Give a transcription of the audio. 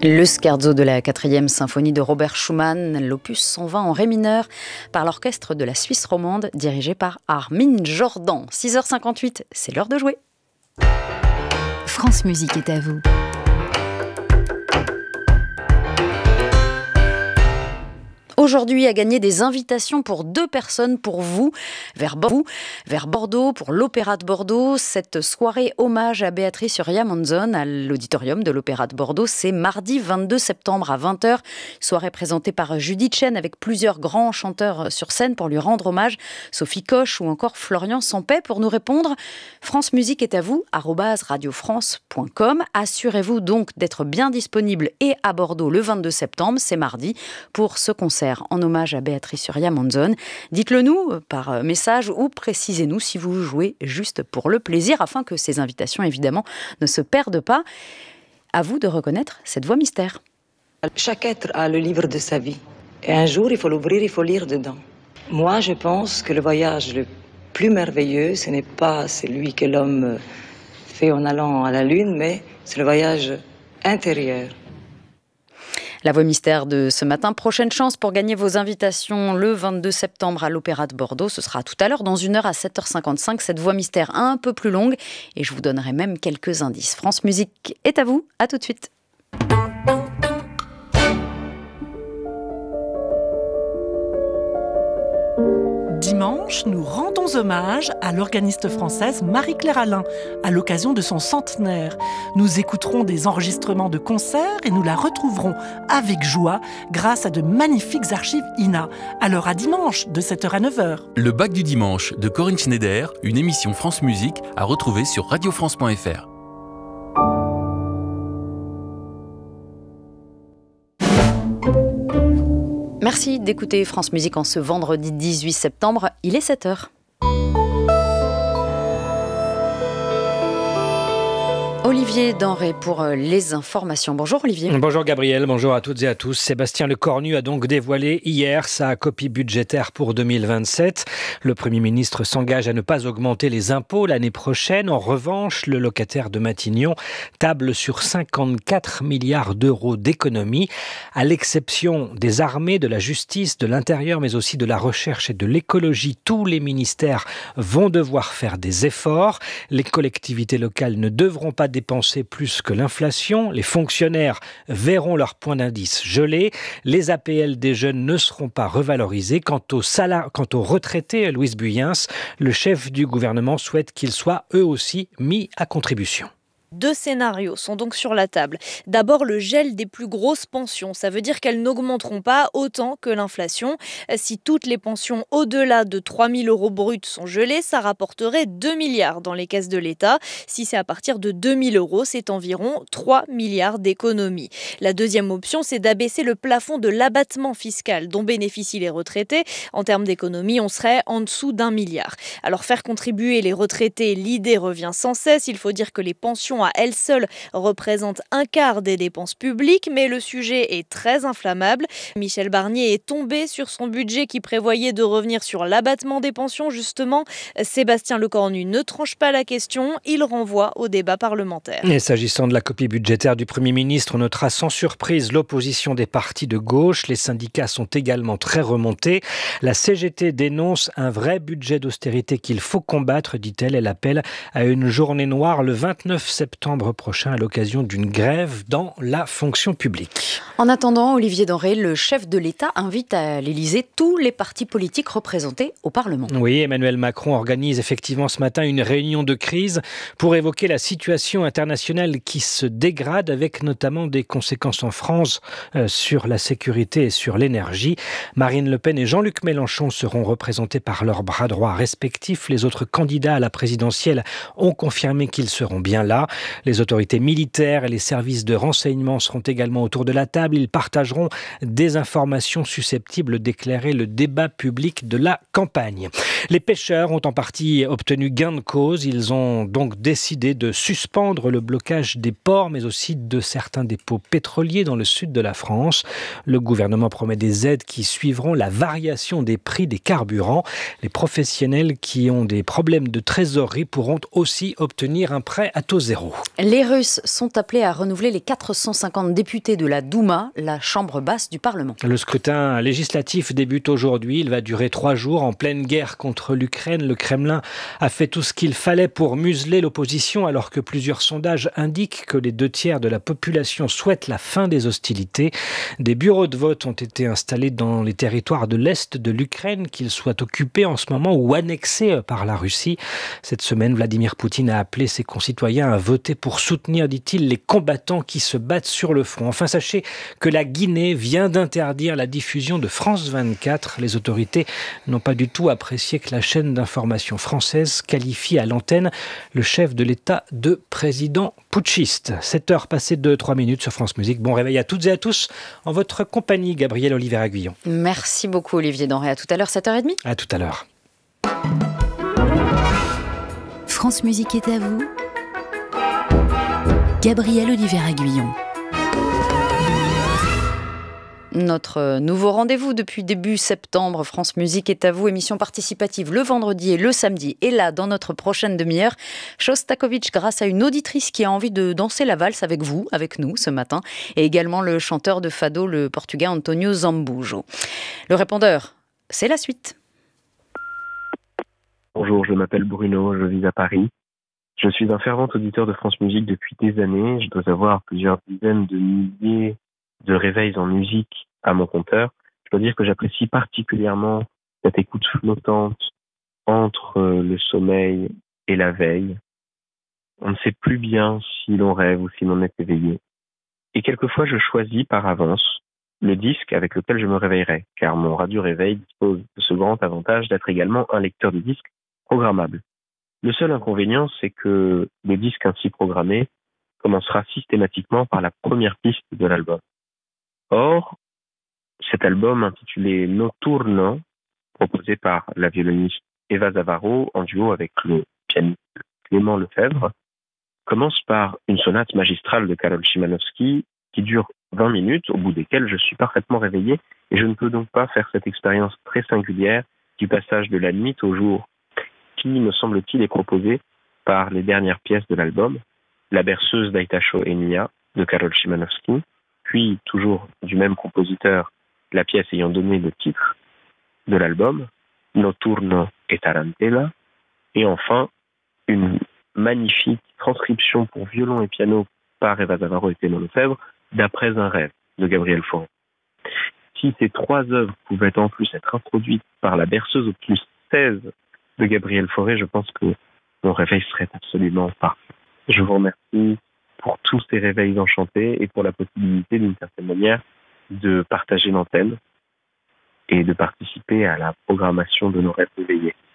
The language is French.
Le scherzo de la 4e symphonie de Robert Schumann, l'opus 120 en ré mineur, par l'orchestre de la Suisse romande, dirigé par Armin Jordan. 6h58, c'est l'heure de jouer. France Musique est à vous. Aujourd'hui, à gagner des invitations pour 2 personnes pour vous, vers Bordeaux, pour l'Opéra de Bordeaux. Cette soirée hommage à Béatrice Uriah-Monzon à l'auditorium de l'Opéra de Bordeaux, c'est mardi 22 septembre à 20h. Soirée présentée par Judith Chen avec plusieurs grands chanteurs sur scène pour lui rendre hommage. Sophie Coche ou encore Florian Sampey pour nous répondre. France Musique est à vous, @radiofrance.com. Assurez-vous donc d'être bien disponible et à Bordeaux le 22 septembre, c'est mardi, pour ce concert en hommage à Béatrice Uriah-Monzon. Dites-le nous par message ou précisez-nous si vous jouez juste pour le plaisir afin que ces invitations évidemment ne se perdent pas. À vous de reconnaître cette voix mystère. Chaque être a le livre de sa vie. Et un jour, il faut l'ouvrir, il faut lire dedans. Moi, je pense que le voyage le plus merveilleux, ce n'est pas celui que l'homme fait en allant à la Lune, mais c'est le voyage intérieur. La voix mystère de ce matin. Prochaine chance pour gagner vos invitations le 22 septembre à l'Opéra de Bordeaux. Ce sera tout à l'heure, dans 1 heure à 7h55. Cette voix mystère un peu plus longue et je vous donnerai même quelques indices. France Musique est à vous. À tout de suite. Dimanche, nous rendons hommage à l'organiste française Marie-Claire Alain, à l'occasion de son centenaire. Nous écouterons des enregistrements de concerts et nous la retrouverons avec joie grâce à de magnifiques archives INA. Alors à dimanche, de 7h à 9h. Le bac du dimanche de Corinne Schneider, une émission France Musique à retrouver sur radiofrance.fr. Merci d'écouter France Musique en ce vendredi 18 septembre. Il est 7h. Olivier Denré pour les informations. Bonjour Olivier. Bonjour Gabriel, bonjour à toutes et à tous. Sébastien Lecornu a donc dévoilé hier sa copie budgétaire pour 2027. Le Premier ministre s'engage à ne pas augmenter les impôts l'année prochaine. En revanche, le locataire de Matignon table sur 54 milliards d'euros d'économies, à l'exception des armées, de la justice, de l'intérieur, mais aussi de la recherche et de l'écologie. Tous les ministères vont devoir faire des efforts. Les collectivités locales ne devront pas dépenser plus que l'inflation. Les fonctionnaires verront leur point d'indice gelé. Les APL des jeunes ne seront pas revalorisés. Quant aux retraités, Louise Buyens, le chef du gouvernement souhaite qu'ils soient eux aussi mis à contribution. 2 scénarios sont donc sur la table. D'abord, le gel des plus grosses pensions. Ça veut dire qu'elles n'augmenteront pas autant que l'inflation. Si toutes les pensions au-delà de 3 000 euros bruts sont gelées, ça rapporterait 2 milliards dans les caisses de l'État. Si c'est à partir de 2 000 euros, c'est environ 3 milliards d'économies. La deuxième option, c'est d'abaisser le plafond de l'abattement fiscal dont bénéficient les retraités. En termes d'économie, on serait en dessous d'1 milliard. Alors faire contribuer les retraités, l'idée revient sans cesse. Il faut dire que les pensions à elles seules représentent 1/4 des dépenses publiques, mais le sujet est très inflammable. Michel Barnier est tombé sur son budget qui prévoyait de revenir sur l'abattement des pensions, justement. Sébastien Lecornu ne tranche pas la question, il renvoie au débat parlementaire. Et s'agissant de la copie budgétaire du Premier ministre, on notera sans surprise l'opposition des partis de gauche. Les syndicats sont également très remontés. La CGT dénonce un vrai budget d'austérité qu'il faut combattre, dit-elle. Elle appelle à une journée noire le 29 septembre prochain à l'occasion d'une grève dans la fonction publique. En attendant, Olivier Denré, le chef de l'État invite à l'Élysée tous les partis politiques représentés au Parlement. Oui, Emmanuel Macron organise effectivement ce matin une réunion de crise pour évoquer la situation internationale qui se dégrade, avec notamment des conséquences en France sur la sécurité et sur l'énergie. Marine Le Pen et Jean-Luc Mélenchon seront représentés par leurs bras droits respectifs. Les autres candidats à la présidentielle ont confirmé qu'ils seront bien là. Les autorités militaires et les services de renseignement seront également autour de la table. Ils partageront des informations susceptibles d'éclairer le débat public de la campagne. Les pêcheurs ont en partie obtenu gain de cause. Ils ont donc décidé de suspendre le blocage des ports, mais aussi de certains dépôts pétroliers dans le sud de la France. Le gouvernement promet des aides qui suivront la variation des prix des carburants. Les professionnels qui ont des problèmes de trésorerie pourront aussi obtenir un prêt à taux zéro. Roux. Les Russes sont appelés à renouveler les 450 députés de la Douma, la chambre basse du Parlement. Le scrutin législatif débute aujourd'hui. Il va durer 3 jours. En pleine guerre contre l'Ukraine, le Kremlin a fait tout ce qu'il fallait pour museler l'opposition, alors que plusieurs sondages indiquent que les 2/3 de la population souhaitent la fin des hostilités. Des bureaux de vote ont été installés dans les territoires de l'Est de l'Ukraine, qu'ils soient occupés en ce moment ou annexés par la Russie. Cette semaine, Vladimir Poutine a appelé ses concitoyens à voter pour soutenir, dit-il, les combattants qui se battent sur le front. Enfin, sachez que la Guinée vient d'interdire la diffusion de France 24. Les autorités n'ont pas du tout apprécié que la chaîne d'information française qualifie à l'antenne le chef de l'État de président putschiste. 7h passées de 3 minutes sur France Musique. Bon réveil à toutes et à tous. En votre compagnie, Gabriel Oliver-Aguillon. Merci beaucoup Olivier Denré. À tout à l'heure, 7h30. À tout à l'heure. France Musique est à vous. Gabriel Oliver-Aguillon. Notre nouveau rendez-vous depuis début septembre, France Musique est à vous, émission participative le vendredi et le samedi. Et là, dans notre prochaine demi-heure, Shostakovich grâce à une auditrice qui a envie de danser la valse avec vous, avec nous ce matin, et également le chanteur de fado, le portugais Antonio Zambujo. Le répondeur, c'est la suite. Bonjour, je m'appelle Bruno, je vis à Paris. Je suis un fervent auditeur de France Musique depuis des années. Je dois avoir plusieurs dizaines de milliers de réveils en musique à mon compteur. Je dois dire que j'apprécie particulièrement cette écoute flottante entre le sommeil et la veille. On ne sait plus bien si l'on rêve ou si l'on est éveillé. Et quelquefois, je choisis par avance le disque avec lequel je me réveillerai, car mon radio-réveil dispose de ce grand avantage d'être également un lecteur de disques programmable. Le seul inconvénient, c'est que le disque ainsi programmé commencera systématiquement par la première piste de l'album. Or, cet album intitulé Notturno, proposé par la violoniste Eva Zavaro en duo avec le pianiste Clément Lefebvre, commence par une sonate magistrale de Karol Szymanowski qui dure 20 minutes, au bout desquelles je suis parfaitement réveillé et je ne peux donc pas faire cette expérience très singulière du passage de la nuit au jour qui, me semble-t-il, est proposée par les dernières pièces de l'album, la berceuse d'Aitacho Enya de Karol Szymanowski, puis toujours du même compositeur, la pièce ayant donné le titre de l'album, Notturno e Tarantella, et enfin une magnifique transcription pour violon et piano par Eva Zavaro et Clément Lefebvre d'Après un rêve de Gabriel Fauré. Si ces 3 œuvres pouvaient en plus être introduites par la berceuse opus 16 de Gabriel Fauré, je pense que mon réveil serait absolument parfait. Je vous remercie pour tous ces réveils enchantés et pour la possibilité, d'une certaine manière, de partager l'antenne et de participer à la programmation de nos rêves éveillés.